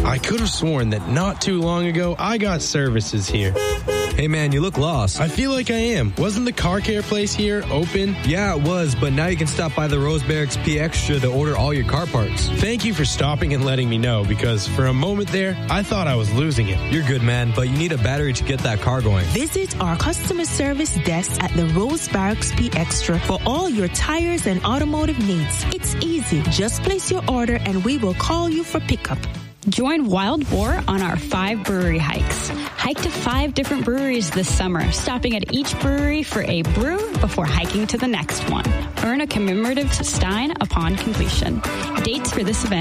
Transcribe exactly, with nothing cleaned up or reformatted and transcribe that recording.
I could have sworn that not too long ago I got services here. Hey man, you look lost. I feel like I am. Wasn't the car care place here open? Yeah, it was, but now you can stop by the Rose Barracks P Extra to order all your car parts. Thank you for stopping and letting me know, because for a moment there, I thought I was losing it. You're good, man, but you need a battery to get that car going. Visit our customer service desk at the Rose Barracks P Extra for all your tires and automotive needs. It's easy. Just place your order and we will call you for pickup. Join Wild Boar on our five brewery hikes. Hike to five different breweries this summer, stopping at each brewery for a brew before hiking to the next one. Earn a commemorative stein upon completion. Dates for this event